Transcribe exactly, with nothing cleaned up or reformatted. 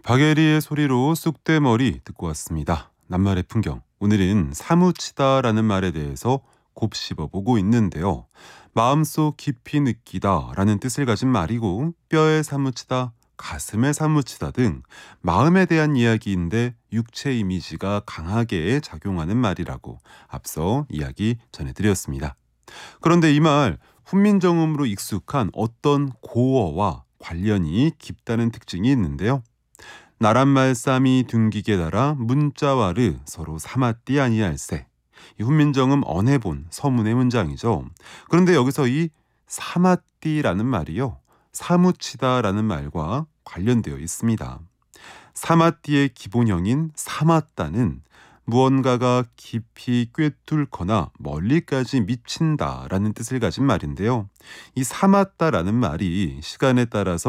박예리의 소리로 쑥대머리 듣고 왔습니다. 낱말의 풍경. 오늘은 사무치다라는 말에 대해서 곱씹어보고 있는데요. 마음속 깊이 느끼다라는 뜻을 가진 말이고 뼈에 사무치다, 가슴에 사무치다 등 마음에 대한 이야기인데 육체 이미지가 강하게 작용하는 말이라고 앞서 이야기 전해드렸습니다. 그런데 이 말 훈민정음으로 익숙한 어떤 고어와 관련이 깊다는 특징이 있는데요. 나란 말싸미 둥기게 달아 문자와르 서로 사맞디 아니할세. 이 훈민정음 언해본 서문의 문장이죠. 그런데 여기서 이 사맞디라는 말이요, 사무치다라는 말과 관련되어 있습니다. 사맞디의 기본형인 사맞다는 무언가가 깊이 꿰뚫거나 멀리까지 미친다라는 뜻을 가진 말인데요. 이 사맞다라는 말이 시간에 따라서